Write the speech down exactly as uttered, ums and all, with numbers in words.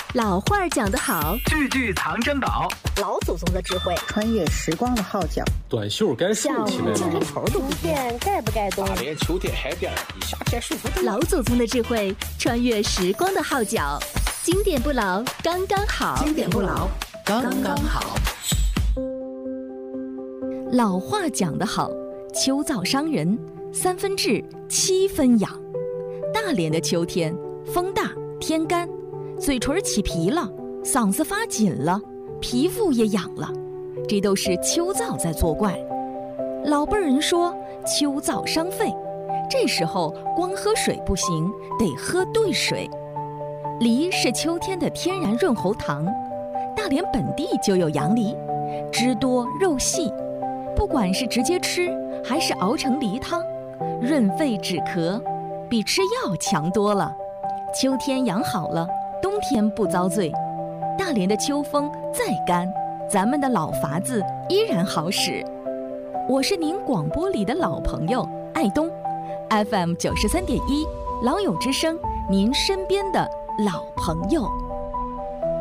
老话儿讲得好， 句句藏珍宝， 老祖宗的智慧， 穿越时光的号角， 短袖该竖起来了， 这头都不变，该不该动？ 大连秋天海边，你夏天舒服。 老祖宗的智慧，穿越时光的号角，经典不老，刚刚好。 经典不老，刚刚好。 老话讲得好，秋燥伤人，三分治，七分养。大连的秋天，风大天干，嘴唇起皮了，嗓子发紧了，皮肤也痒了，这都是秋燥在作怪。老辈人说秋燥伤肺，这时候光喝水不行，得喝兑水。梨是秋天的天然润喉糖，大连本地就有洋梨，汁多肉细，不管是直接吃还是熬成梨汤，润肺止咳，比吃药强多了。秋天养好了，冬天不遭罪。大连的秋风再干，咱们的老法子依然好使。我是您广播里的老朋友爱东 ，F M 九十三点一，老友之声，您身边的老朋友。